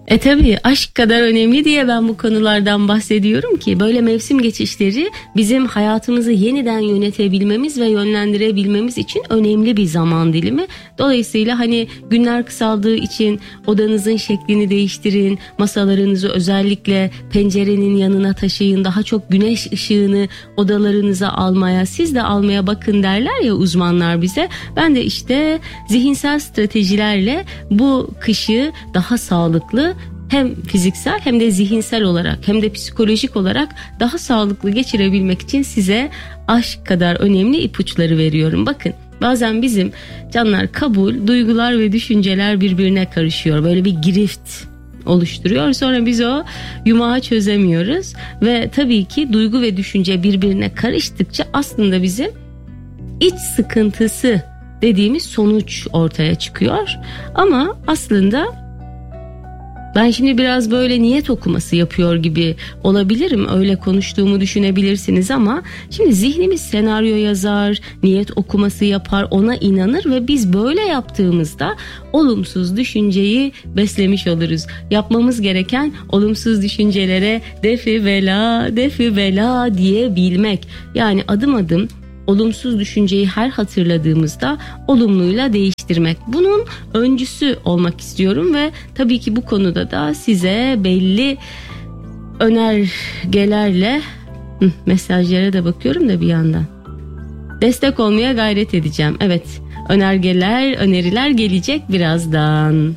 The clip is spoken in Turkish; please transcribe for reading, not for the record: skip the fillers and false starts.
Tabii aşk kadar önemli diye ben bu konulardan bahsediyorum ki böyle mevsim geçişleri bizim hayatımızı yeniden yönetebilmemiz ve yönlendirebilmemiz için önemli bir zaman dilimi. Dolayısıyla hani günler kısaldığı için odanızın şeklini değiştirin, masalarınızı özellikle pencerenin yanına taşıyın, daha çok güneş ışığını odalarınıza almaya, siz de almaya bakın derler ya uzmanlar bize. Ben de işte zihinsel stratejilerle bu kışı daha sağlıklı, hem fiziksel hem de zihinsel olarak hem de psikolojik olarak daha sağlıklı geçirebilmek için size aşk kadar önemli ipuçları veriyorum. Bakın bazen bizim canlar kabul, duygular ve düşünceler birbirine karışıyor. Böyle bir girift oluşturuyor. Sonra biz o yumağı çözemiyoruz ve tabii ki duygu ve düşünce birbirine karıştıkça aslında bizim iç sıkıntısı dediğimiz sonuç ortaya çıkıyor. Ama aslında ben şimdi biraz böyle niyet okuması yapıyor gibi olabilirim. Öyle konuştuğumu düşünebilirsiniz ama şimdi zihnimiz senaryo yazar, niyet okuması yapar, ona inanır ve biz böyle yaptığımızda olumsuz düşünceyi beslemiş oluruz. Yapmamız gereken olumsuz düşüncelere defi bela diyebilmek. Yani adım adım olumsuz düşünceyi her hatırladığımızda olumluyla değiştirmek. Bunun öncüsü olmak istiyorum ve tabii ki bu konuda da size belli önergelerle mesajlara da bakıyorum da bir yandan destek olmaya gayret edeceğim. Evet, öneriler gelecek birazdan.